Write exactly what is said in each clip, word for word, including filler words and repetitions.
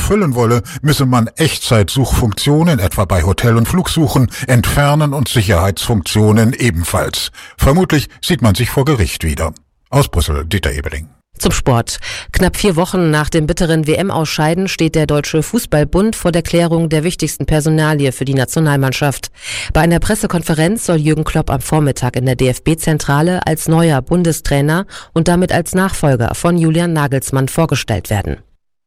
füllen wolle, müsse man Echtzeitsuchfunktionen, etwa bei Hotel- und Flugsuchen, entfernen und Sicherheitsfunktionen ebenfalls. Vermutlich sieht man sich vor Gericht wieder. Aus Brüssel, Dieter Ebeling. Zum Sport. Knapp vier Wochen nach dem bitteren W M-Ausscheiden steht der Deutsche Fußballbund vor der Klärung der wichtigsten Personalie für die Nationalmannschaft. Bei einer Pressekonferenz soll Jürgen Klopp am Vormittag in der D F B-Zentrale als neuer Bundestrainer und damit als Nachfolger von Julian Nagelsmann vorgestellt werden.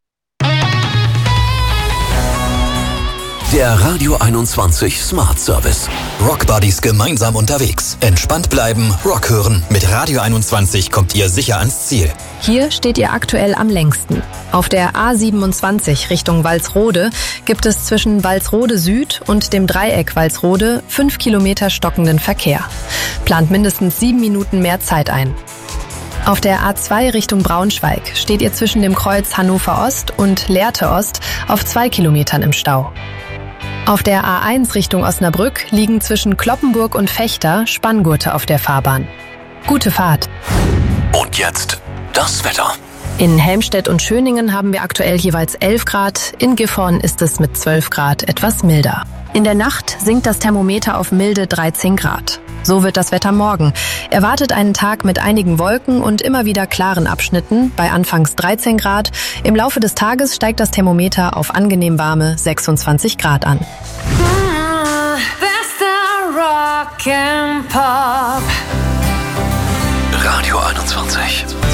Der Radio einundzwanzig Smart Service. Rock Buddies gemeinsam unterwegs. Entspannt bleiben, Rock hören. Mit Radio einundzwanzig kommt ihr sicher ans Ziel. Hier steht ihr aktuell am längsten. Auf der A siebenundzwanzig Richtung Walsrode gibt es zwischen Walsrode Süd und dem Dreieck Walsrode fünf Kilometer stockenden Verkehr. Plant mindestens sieben Minuten mehr Zeit ein. Auf der A zwei Richtung Braunschweig steht ihr zwischen dem Kreuz Hannover Ost und Lehrte Ost auf zwei Kilometern im Stau. Auf der A eins Richtung Osnabrück liegen zwischen Cloppenburg und Vechta Spanngurte auf der Fahrbahn. Gute Fahrt. Und jetzt das Wetter. In Helmstedt und Schöningen haben wir aktuell jeweils elf Grad, in Gifhorn ist es mit zwölf Grad etwas milder. In der Nacht sinkt das Thermometer auf milde dreizehn Grad. So wird das Wetter morgen. Erwartet einen Tag mit einigen Wolken und immer wieder klaren Abschnitten, bei anfangs dreizehn Grad. Im Laufe des Tages steigt das Thermometer auf angenehm warme sechsundzwanzig Grad an. Bester Rock and Pop. Radio einundzwanzig.